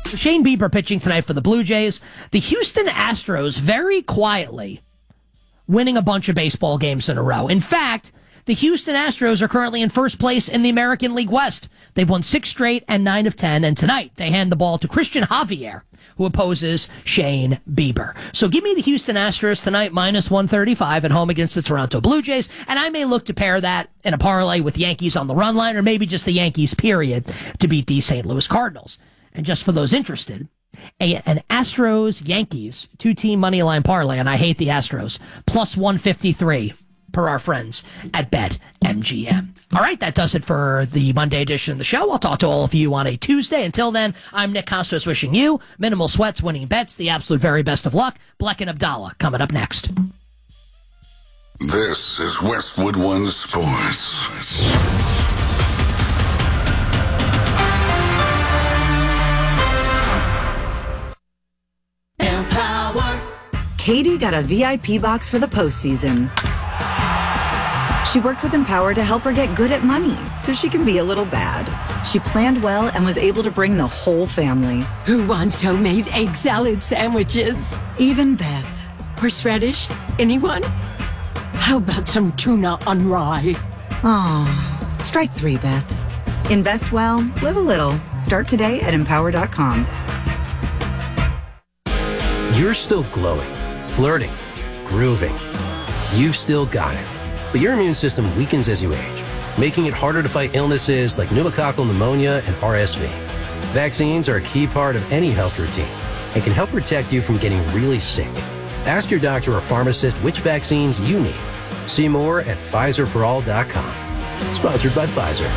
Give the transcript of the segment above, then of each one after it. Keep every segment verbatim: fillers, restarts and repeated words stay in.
Shane Bieber pitching tonight for the Blue Jays. The Houston Astros very quietly winning a bunch of baseball games in a row. In fact, the Houston Astros are currently in first place in the American League West. They've won six straight and nine of ten, and tonight they hand the ball to Christian Javier, who opposes Shane Bieber. So give me the Houston Astros tonight, minus one thirty-five at home against the Toronto Blue Jays, and I may look to pair that in a parlay with Yankees on the run line, or maybe just the Yankees, period, to beat the Saint Louis Cardinals. And just for those interested, a, an Astros-Yankees two-team money line parlay, and I hate the Astros, plus one fifty-three per our friends at BetMGM. All right, that does it for the Monday edition of the show. I'll talk to all of you on a Tuesday. Until then, I'm Nick Costos wishing you minimal sweats, winning bets, the absolute very best of luck. Bleck and Abdallah coming up next. This is Westwood One Sports. Empower. Katie got a V I P box for the postseason. She worked with Empower to help her get good at money so she can be a little bad. She planned well and was able to bring the whole family. Who wants homemade egg salad sandwiches? Even Beth. Horseradish? Anyone? How about some tuna on rye? Aw, strike three, Beth. Invest well, live a little. Start today at empower dot com. You're still glowing, flirting, grooving. You've still got it. But your immune system weakens as you age, making it harder to fight illnesses like pneumococcal pneumonia and R S V. Vaccines are a key part of any health routine and can help protect you from getting really sick. Ask your doctor or pharmacist which vaccines you need. See more at Pfizer for all dot com. Sponsored by Pfizer.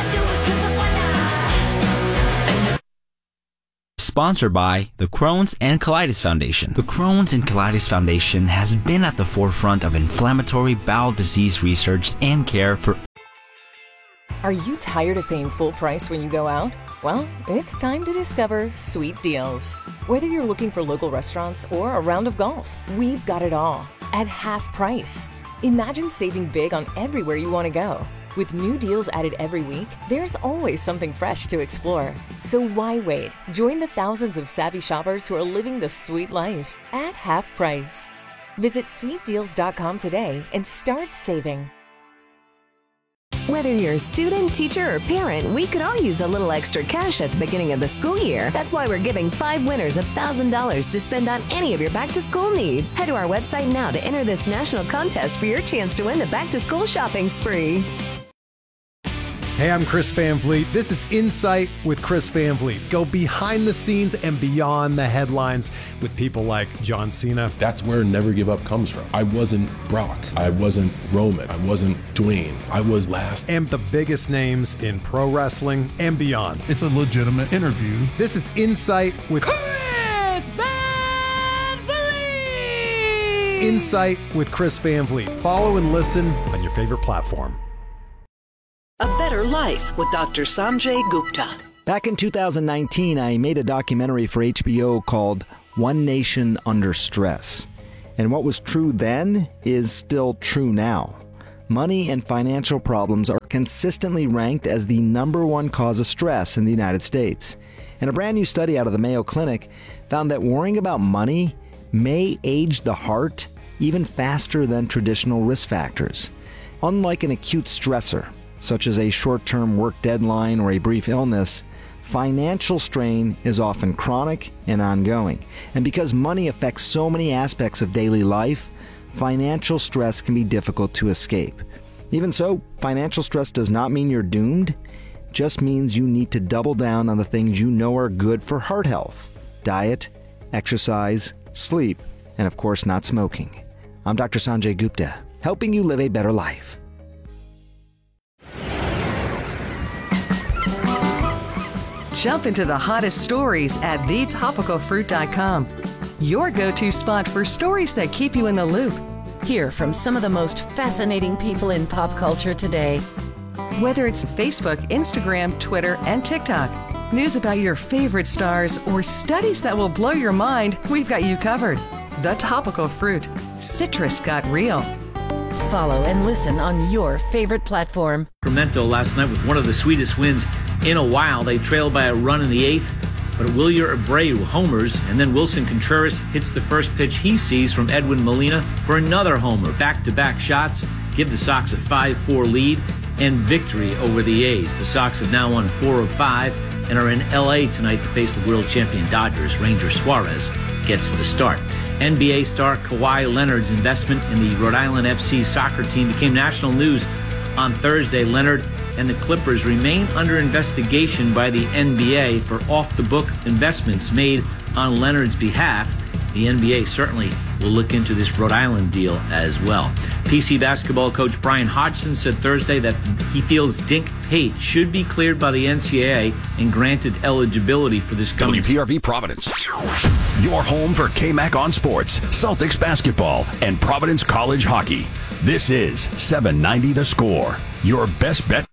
Sponsored by the Crohn's and Colitis Foundation. The Crohn's and Colitis Foundation has been at the forefront of inflammatory bowel disease research and care for... Are you tired of paying full price when you go out? Well, it's time to discover Sweet Deals. Whether you're looking for local restaurants or a round of golf, we've got it all at half price. Imagine saving big on everywhere you want to go. With new deals added every week, there's always something fresh to explore. So why wait? Join the thousands of savvy shoppers who are living the sweet life at half price. Visit sweet deals dot com today and start saving. Whether you're a student, teacher, or parent, we could all use a little extra cash at the beginning of the school year. That's why we're giving five winners one thousand dollars to spend on any of your back-to-school needs. Head to our website now to enter this national contest for your chance to win the back-to-school shopping spree. Hey, I'm Chris Van Vliet. This is Insight with Chris Van Vliet. Go behind the scenes and beyond the headlines with people like John Cena. That's where Never Give Up comes from. I wasn't Brock. I wasn't Roman. I wasn't Dwayne. I was last. And the biggest names in pro wrestling and beyond. It's a legitimate interview. This is Insight with Chris Van Vliet. Insight with Chris Van Vliet. Follow and listen on your favorite platform. A Better Life with Doctor Sanjay Gupta. Back in two thousand nineteen, I made a documentary for H B O called One Nation Under Stress. And what was true then is still true now. Money and financial problems are consistently ranked as the number one cause of stress in the United States. And a brand new study out of the Mayo Clinic found that worrying about money may age the heart even faster than traditional risk factors. Unlike an acute stressor, such as a short-term work deadline or a brief illness, financial strain is often chronic and ongoing. And because money affects so many aspects of daily life, financial stress can be difficult to escape. Even so, financial stress does not mean you're doomed. It just means you need to double down on the things you know are good for heart health: diet, exercise, sleep, and of course not smoking. I'm Doctor Sanjay Gupta, helping you live a better life. Jump into the hottest stories at the topical fruit dot com. Your go-to spot for stories that keep you in the loop. Hear from some of the most fascinating people in pop culture today. Whether it's Facebook, Instagram, Twitter, and TikTok, news about your favorite stars, or studies that will blow your mind, we've got you covered. The Topical Fruit. Citrus got real. Follow and listen on your favorite platform. Sacramento last night with one of the sweetest wins in a while. They trailed by a run in the eighth. but Wilyer Abreu homers, and then Wilson Contreras hits the first pitch he sees from Edwin Molina for another homer. Back-to-back shots give the Sox a five four lead and victory over the A's. The Sox have now won four of five and are in L A tonight to face the world champion Dodgers. Ranger Suarez gets the start. N B A star Kawhi Leonard's investment in the Rhode Island F C soccer team became national news on Thursday. Leonard and the Clippers remain under investigation by the N B A for off-the-book investments made on Leonard's behalf. The N B A certainly will look into this Rhode Island deal as well. P C basketball coach Brian Hodgson said Thursday that he feels Dink Pate should be cleared by the N C double A and granted eligibility for this coming W P R V Providence. Your home for K-Mac on sports, Celtics basketball, and Providence College hockey. This is seven ninety The Score, your best bet.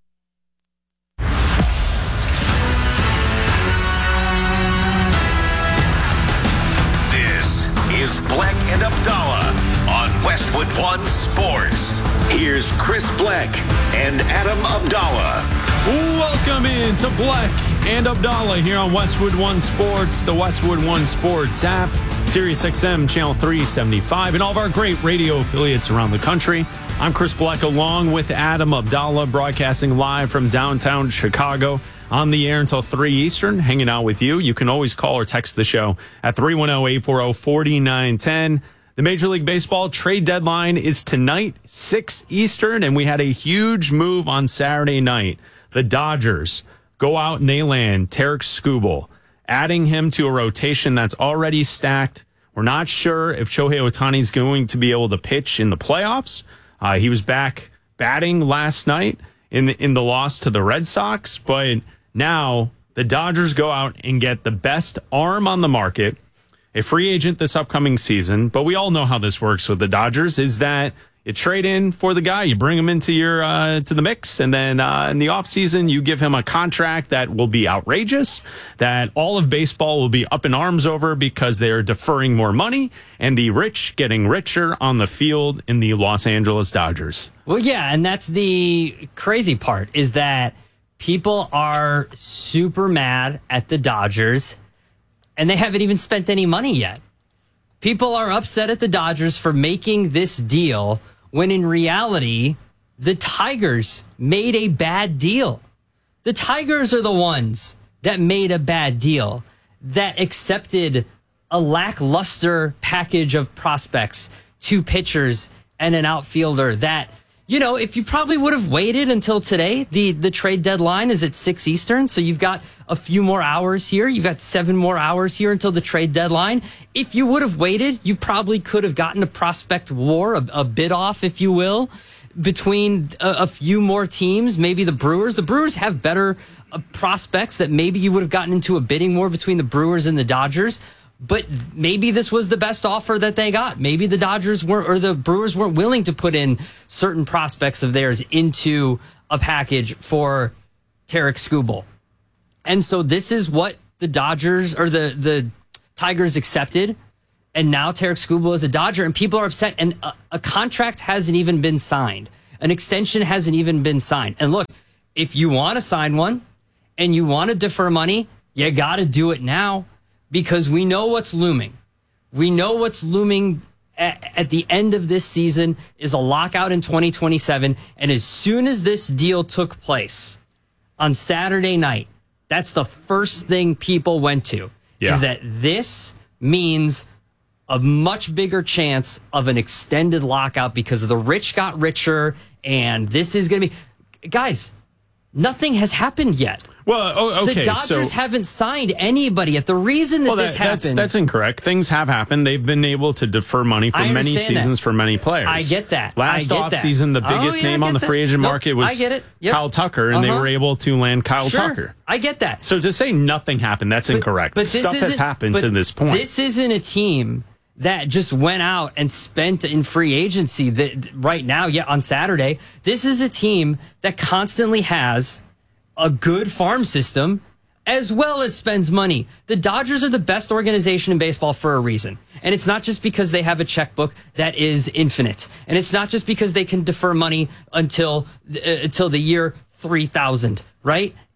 Is Bleck and Abdallah on Westwood One Sports. Here's Chris Bleck and Adam Abdallah. Welcome in to Bleck and Abdallah here on Westwood One Sports, the Westwood One Sports app, Sirius X M channel three seventy-five, and all of our great radio affiliates around the country. I'm Chris Bleck along with Adam Abdallah, broadcasting live from downtown Chicago. On the air until three Eastern, hanging out with you. You can always call or text the show at three one zero, eight four zero, four nine one zero. The Major League Baseball trade deadline is tonight, six Eastern, and we had a huge move on Saturday night. The Dodgers go out and they land Tarik Skubal, adding him to a rotation that's already stacked. We're not sure if Shohei Ohtani is going to be able to pitch in the playoffs. Uh, he was back batting last night in the, in the loss to the Red Sox, but now the Dodgers go out and get the best arm on the market, a free agent this upcoming season. But we all know how this works with the Dodgers, is that you trade in for the guy, you bring him into your uh, to the mix, and then uh, in the offseason, you give him a contract that will be outrageous, that all of baseball will be up in arms over because they're deferring more money, and the rich getting richer on the field in the Los Angeles Dodgers. Well, yeah, and that's the crazy part, is that people are super mad at the Dodgers, and they haven't even spent any money yet. People are upset at the Dodgers for making this deal when in reality, the Tigers made a bad deal. The Tigers are the ones that made a bad deal, that accepted a lackluster package of prospects, two pitchers and an outfielder that, you know, if you probably would have waited until today, the, the trade deadline is at six Eastern, so you've got a few more hours here. You've got seven more hours here until the trade deadline. If you would have waited, you probably could have gotten a prospect war, a, a bid off, if you will, between a, a few more teams, maybe the Brewers. The Brewers have better uh, prospects that maybe you would have gotten into a bidding war between the Brewers and the Dodgers. But maybe this was the best offer that they got. Maybe the Dodgers weren't, or the Brewers weren't willing to put in certain prospects of theirs into a package for Tarik Skubal. And so this is what the Dodgers or the, the Tigers accepted. And now Tarik Skubal is a Dodger, and people are upset. And a, a contract hasn't even been signed. An extension hasn't even been signed. And look, if you want to sign one and you want to defer money, you got to do it now. Because we know what's looming. We know what's looming at, at the end of this season is a lockout in twenty twenty-seven. And as soon as this deal took place on Saturday night, that's the first thing people went to. Yeah. Is that this means a much bigger chance of an extended lockout because the rich got richer. And this is going to be... Guys, nothing has happened yet. Well, oh, okay. The Dodgers so, haven't signed anybody yet. The reason that well, this that, happened... That's, that's incorrect. Things have happened. They've been able to defer money for many seasons that. for many players. I get that. Last I get offseason, the that. biggest oh, yeah, name on the that. free agent nope, market was I get it. Yep. Kyle Tucker, and uh-huh. they were able to land Kyle sure. Tucker. I get that. So to say nothing happened, that's but, incorrect. But this Stuff has happened to this point. This isn't a team that just went out and spent in free agency that right now, yeah, on Saturday. This is a team that constantly has a good farm system as well as spends money. The Dodgers are the best organization in baseball for a reason. And it's not just because they have a checkbook that is infinite. And it's not just because they can defer money until uh, until the year three thousand, right?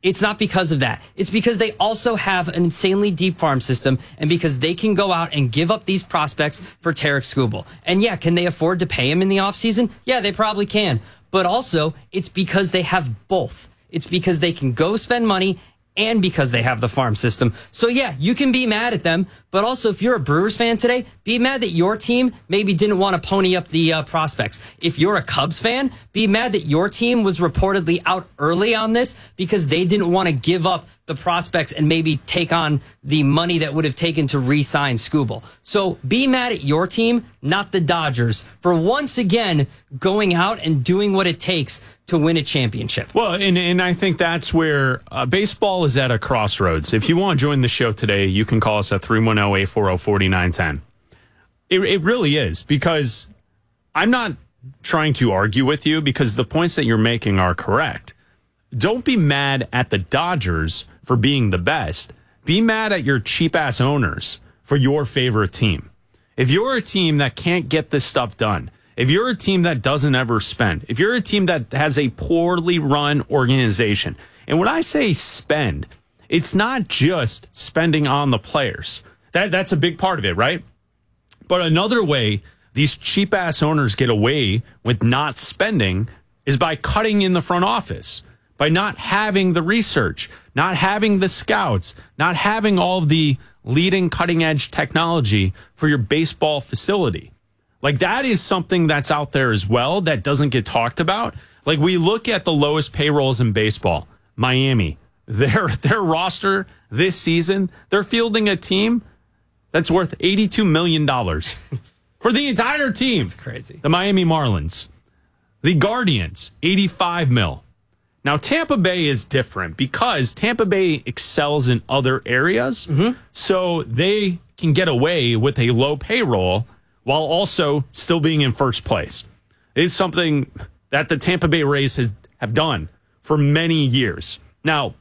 It's not because of that. It's because they also have an insanely deep farm system and because they can go out and give up these prospects for Tarek Skubal. And yeah, can they afford to pay him in the offseason? Yeah, they probably can. But also, it's because they have both. It's because they can go spend money and because they have the farm system. So yeah, you can be mad at them, but also if you're a Brewers fan today, be mad that your team maybe didn't want to pony up the uh, prospects. If you're a Cubs fan, be mad that your team was reportedly out early on this because they didn't want to give up the prospects and maybe take on the money that would have taken to re-sign Skubal. So be mad at your team, not the Dodgers, for once again going out and doing what it takes to win a championship. Well, and, and I think that's where uh, baseball is at a crossroads. If you want to join the show today, you can call us at three one zero, eight four zero, four nine one zero. It, it really is, because I'm not trying to argue with you because the points that you're making are correct. Don't be mad at the Dodgers for being the best. Be mad at your cheap-ass owners for your favorite team. If you're a team that can't get this stuff done, if you're a team that doesn't ever spend, if you're a team that has a poorly run organization, and when I say spend, it's not just spending on the players. That that's a big part of it, right? But another way these cheap-ass owners get away with not spending is by cutting in the front office, by not having the research, not having the scouts, not having all of the leading cutting-edge technology for your baseball facility. Like, that is something that's out there as well that doesn't get talked about. Like, we look at the lowest payrolls in baseball. Miami, their their roster this season, they're fielding a team that's worth eighty-two million dollars for the entire team. That's crazy. The Miami Marlins. The Guardians, eighty-five mil. Now, Tampa Bay is different because Tampa Bay excels in other areas. Mm-hmm. So they can get away with a low payroll while also still being in first place. It is something that the Tampa Bay Rays has, have done for many years. Now,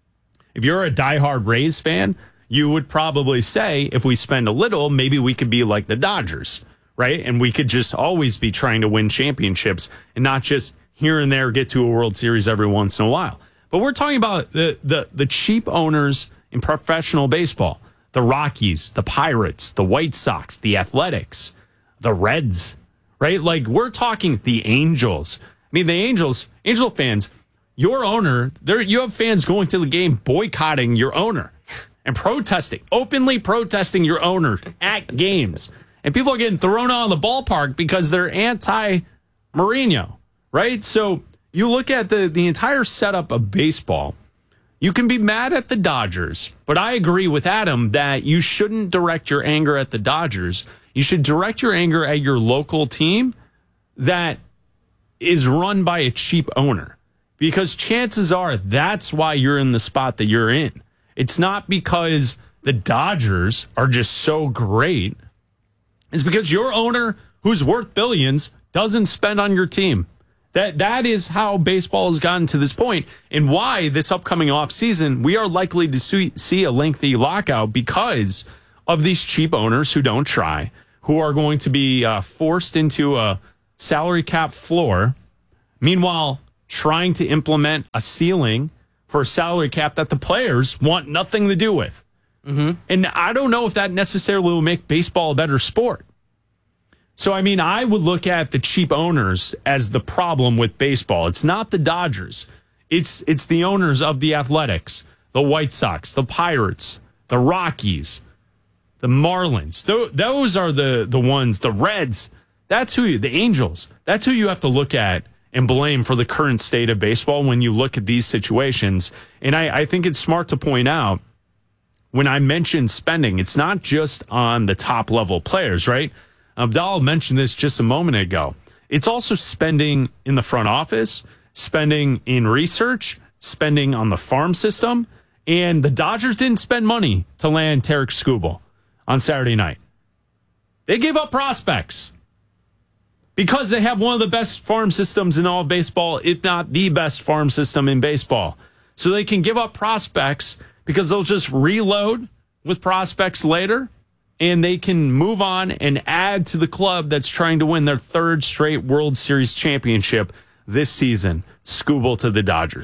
if you're a diehard Rays fan, you would probably say if we spend a little, maybe we could be like the Dodgers, right? And we could just always be trying to win championships and not just here and there get to a World Series every once in a while. But we're talking about the the, the cheap owners in professional baseball. The Rockies, the Pirates, the White Sox, the Athletics, the Reds, right? Like, we're talking the Angels. I mean, the Angels, Angel fans, your owner, there you have fans going to the game boycotting your owner and protesting, openly protesting your owner at games. And people are getting thrown out of the ballpark because they're anti-Mourinho, right? So you look at the, the entire setup of baseball. You can be mad at the Dodgers, but I agree with Adam that you shouldn't direct your anger at the Dodgers. You should direct your anger at your local team that is run by a cheap owner, because chances are that's why you're in the spot that you're in. It's not because the Dodgers are just so great. It's because your owner, who's worth billions, doesn't spend on your team. That that is how baseball has gotten to this point, and why this upcoming offseason we are likely to see, see a lengthy lockout because of these cheap owners who don't try, who are going to be uh, forced into a salary cap floor. Meanwhile, trying to implement a ceiling for a salary cap that the players want nothing to do with. Mm-hmm. And I don't know if that necessarily will make baseball a better sport. So, I mean, I would look at the cheap owners as the problem with baseball. It's not the Dodgers. It's it's the owners of the Athletics, the White Sox, the Pirates, the Rockies, the Marlins. Th- those are the, the ones, the Reds. That's who you, the Angels. That's who you have to look at and blame for the current state of baseball when you look at these situations. And I, I think it's smart to point out, when I mention spending, it's not just on the top level players, right? Abdal mentioned this just a moment ago. It's also spending in the front office, spending in research, spending on the farm system. And the Dodgers didn't spend money to land Tarek Skubal on Saturday night. They gave up prospects because they have one of the best farm systems in all of baseball, if not the best farm system in baseball. So they can give up prospects because they'll just reload with prospects later, and they can move on and add to the club that's trying to win their third straight World Series championship this season. Skubal to the Dodgers.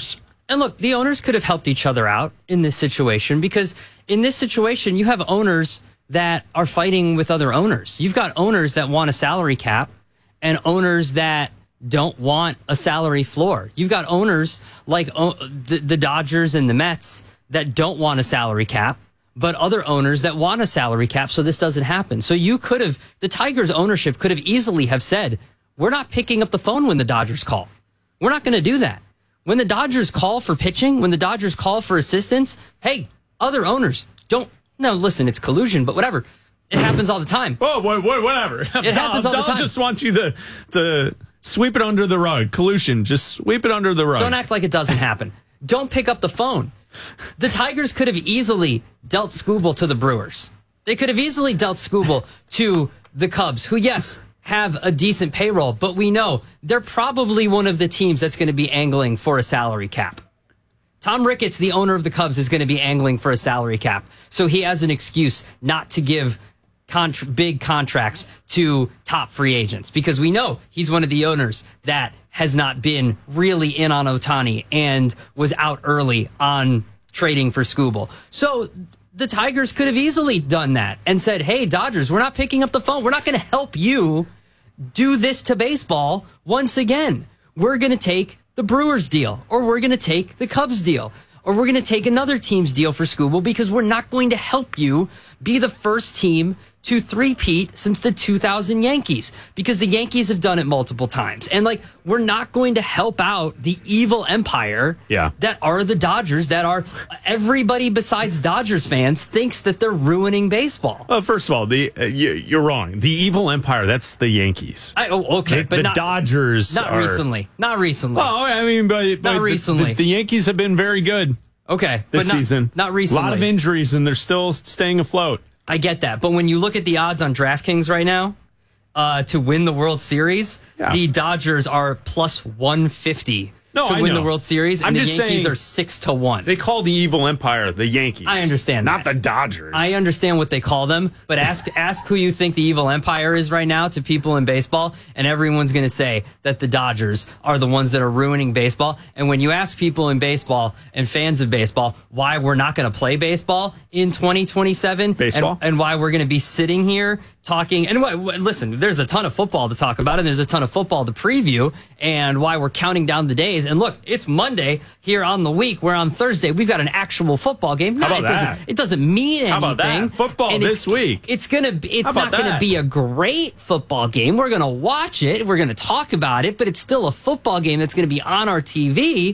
And look, the owners could have helped each other out in this situation because in this situation, you have owners that are fighting with other owners. You've got owners that want a salary cap and owners that don't want a salary floor. You've got owners like o- the, the Dodgers and the Mets that don't want a salary cap, but other owners that want a salary cap so this doesn't happen. So you could have, the Tigers ownership could have easily have said, we're not picking up the phone when the Dodgers call. We're not going to do that. When the Dodgers call for pitching, when the Dodgers call for assistance, hey, other owners don't, no, listen, it's collusion, but whatever. It happens all the time. Oh, whatever. It happens all the time. I just want you to, to sweep it under the rug. Collusion, just sweep it under the rug. Don't act like it doesn't happen. Don't pick up the phone. The Tigers could have easily dealt Skubal to the Brewers. They could have easily dealt Skubal to the Cubs, who, yes, have a decent payroll, but we know they're probably one of the teams that's going to be angling for a salary cap. Tom Ricketts, the owner of the Cubs, is going to be angling for a salary cap. So he has an excuse not to give contra- big contracts to top free agents because we know he's one of the owners that has not been really in on Ohtani and was out early on trading for Skubal. So the Tigers could have easily done that and said, hey, Dodgers, we're not picking up the phone. We're not going to help you do this to baseball once again. We're going to take the Brewers deal, or we're going to take the Cubs deal, or we're going to take another team's deal for Skubal because we're not going to help you be the first team to three-peat since the two thousand Yankees, because the Yankees have done it multiple times. And, like, we're not going to help out the evil empire yeah. that are the Dodgers, that are everybody besides Dodgers fans thinks that they're ruining baseball. Well, first of all, the uh, you, you're wrong. The evil empire, that's the Yankees. I, oh, okay, the, but the not, Dodgers Not are, recently. Not recently. Well, I mean, but, but not recently. The, the, the Yankees have been very good. Okay, this but not, season. Not recently. A lot of injuries, and they're still staying afloat. I get that. But when you look at the odds on DraftKings right now uh, to win the World Series, yeah. the Dodgers are plus one fifty no, to I win know. the World Series, and I'm the just Yankees saying, are six to one. They call the evil empire the Yankees. I understand Not that. the Dodgers. I understand what they call them, but ask ask who you think the evil empire is right now to people in baseball, and everyone's going to say that the Dodgers are the ones that are ruining baseball. And when you ask people in baseball and fans of baseball why we're not going to play baseball in twenty twenty-seven, baseball? And, and why we're going to be sitting here talking, and what, listen, there's a ton of football to talk about, and there's a ton of football to preview, and why we're counting down the days. And look, it's Monday here on the week. We're on Thursday. We've got an actual football game. How about it that? Doesn't, it doesn't mean anything. How about that? Football and this week. It's gonna be. It's How about not gonna that? be a great football game. We're gonna watch it. We're gonna talk about it, but it's still a football game that's gonna be on our T V.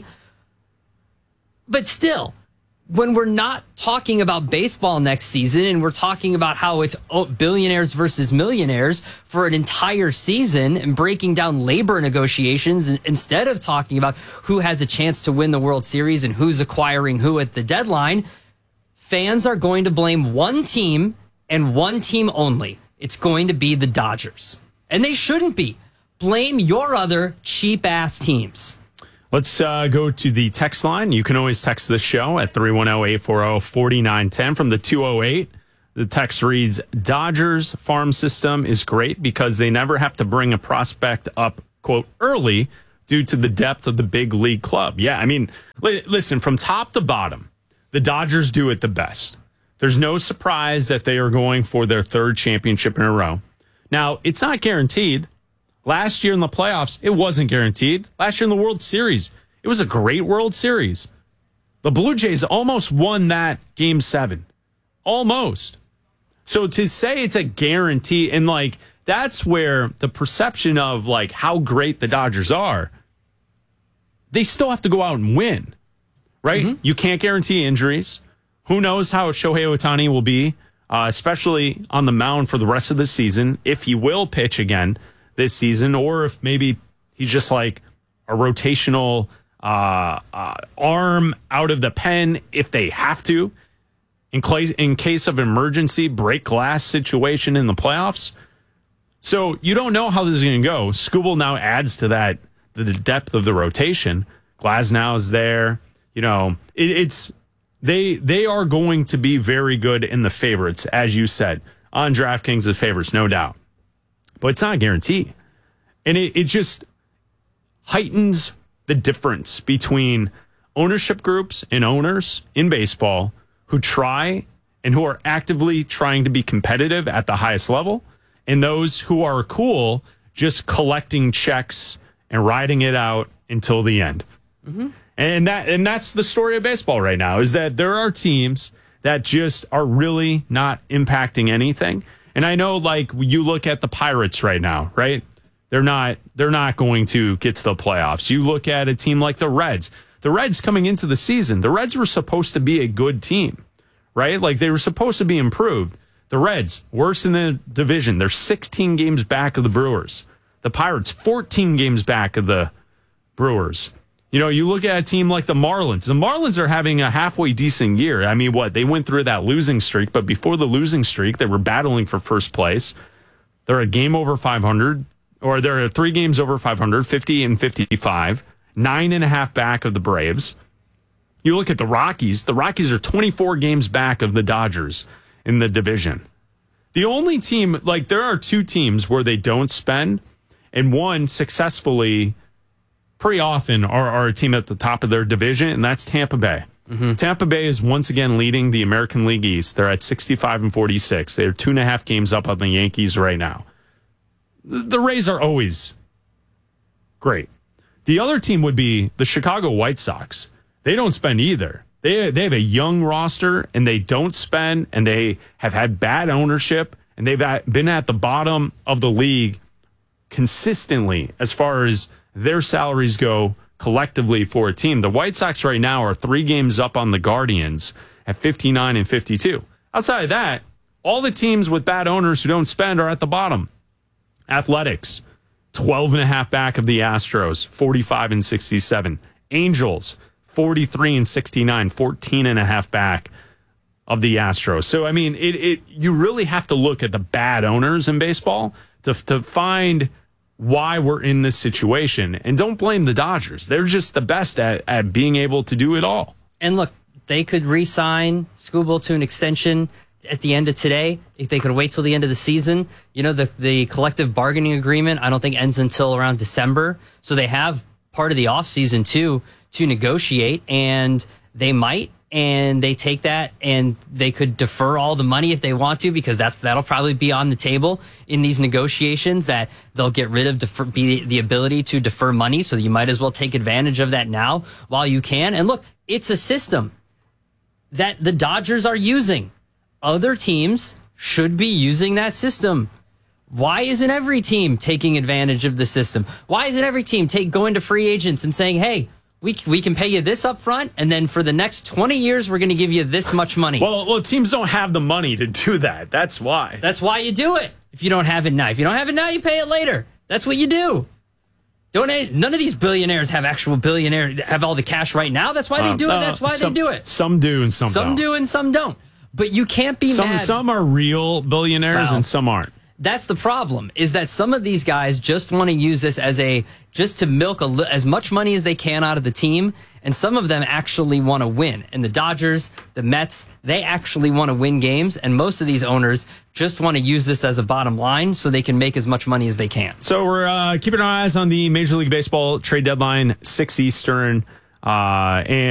But still, when we're not talking about baseball next season and we're talking about how it's billionaires versus millionaires for an entire season and breaking down labor negotiations instead of talking about who has a chance to win the World Series and who's acquiring who at the deadline, fans are going to blame one team and one team only. It's going to be the Dodgers. And they shouldn't be. Blame your other cheap-ass teams. Let's uh, go to the text line. You can always text the show at three one zero, eight four zero, four nine one zero from the two oh eight. The text reads, Dodgers farm system is great because they never have to bring a prospect up, quote, early due to the depth of the big league club. Yeah, I mean, li- listen, from top to bottom, the Dodgers do it the best. There's no surprise that they are going for their third championship in a row. Now, it's not guaranteed. Last year in the playoffs, it wasn't guaranteed. Last year in the World Series, it was a great World Series. The Blue Jays almost won that game seven. Almost. So to say it's a guarantee, and like, that's where the perception of like how great the Dodgers are, they still have to go out and win, right? Mm-hmm. You can't guarantee injuries. Who knows how Shohei Ohtani will be, uh, especially on the mound for the rest of the season, if he will pitch again this season, or if maybe he's just like a rotational uh, uh, arm out of the pen if they have to, in, cl- in case of emergency break glass situation in the playoffs. So you don't know how this is going to go. Skubal now adds to that the depth of the rotation. Glasnow's there. You know, it, it's they they are going to be very good in the favorites, as you said, on DraftKings the favorites, no doubt. But it's not a guarantee. And it, it just heightens the difference between ownership groups and owners in baseball who try and who are actively trying to be competitive at the highest level, and those who are cool just collecting checks and riding it out until the end. Mm-hmm. And that and that's the story of baseball right now, is that there are teams that just are really not impacting anything. And I know, like, you look at the Pirates right now, right? They're not they're not going to get to the playoffs. You look at a team like the Reds. The Reds coming into the season, the Reds were supposed to be a good team, right? Like, they were supposed to be improved. The Reds, worse in the division. They're sixteen games back of the Brewers. The Pirates, fourteen games back of the Brewers. You know, you look at a team like the Marlins. The Marlins are having a halfway decent year. I mean, what? They went through that losing streak, but before the losing streak, they were battling for first place. They're a game over five hundred, or they're three games over five hundred, fifty and fifty-five, nine and a half back of the Braves. You look at the Rockies. The Rockies are twenty-four games back of the Dodgers in the division. The only team, like, there are two teams where they don't spend, and one successfully pretty often are, are a team at the top of their division, and that's Tampa Bay. Mm-hmm. Tampa Bay is once again leading the American League East. They're at sixty-five and forty-six. They're two and a half games up on the Yankees right now. The Rays are always great. The other team would be the Chicago White Sox. They don't spend either. They they have a young roster, and they don't spend, and they have had bad ownership, and they've been at the bottom of the league consistently as far as their salaries go collectively for a team. The White Sox right now are three games up on the Guardians at fifty-nine and fifty-two. Outside of that, all the teams with bad owners who don't spend are at the bottom. Athletics, twelve and a half back of the Astros, forty-five and sixty-seven. Angels, forty-three and sixty-nine, fourteen and a half back of the Astros. So, I mean, it, it you really have to look at the bad owners in baseball to, to find why we're in this situation. And don't blame the Dodgers. They're just the best at, at being able to do it all. And look, they could re-sign Skubal to an extension at the end of today. If they could wait till the end of the season. You know, the, the collective bargaining agreement, I don't think ends until around December. So they have part of the offseason, too, to negotiate. And they might. And they take that and they could defer all the money if they want to, because that's, that'll probably be on the table in these negotiations, that they'll get rid of defer, be the ability to defer money. So you might as well take advantage of that now while you can. And look, it's a system that the Dodgers are using. Other teams should be using that system. Why isn't every team taking advantage of the system? Why isn't every team take going to free agents and saying, hey, We we can pay you this up front, and then for the next twenty years, we're going to give you this much money. Well, well, teams don't have the money to do that. That's why. That's why you do it. If you don't have it now. If you don't have it now, you pay it later. That's what you do. Don't None of these billionaires have actual billionaire have all the cash right now. That's why they do um, it. That's why uh, some, they do it. Some do and some, some don't. Some do and some don't. But you can't be some, mad. Some are real billionaires well, and some aren't. That's the problem, is that some of these guys just want to use this as a, just to milk a, as much money as they can out of the team, and some of them actually want to win. And the Dodgers, the Mets, they actually want to win games, and most of these owners just want to use this as a bottom line so they can make as much money as they can. So we're uh, keeping our eyes on the Major League Baseball trade deadline, six Eastern, uh, and